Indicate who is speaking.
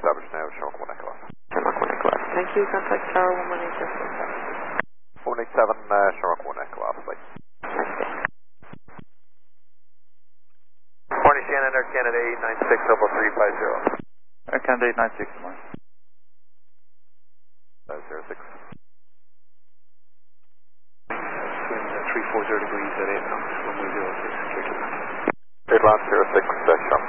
Speaker 1: established now, Shamrock 1 Echo Alpha.
Speaker 2: Shamrock 1 Echo Alpha. Thank you. Contact Tower 118.
Speaker 1: 187, Shamrock 1 Echo Alpha, please. Morning, Shannon, Air Canada 896 350.
Speaker 3: Air Canada 896, good morning.
Speaker 1: 06.
Speaker 4: 340 degrees at 8 knots, runway 06, clear to land.
Speaker 1: Clear to land 06,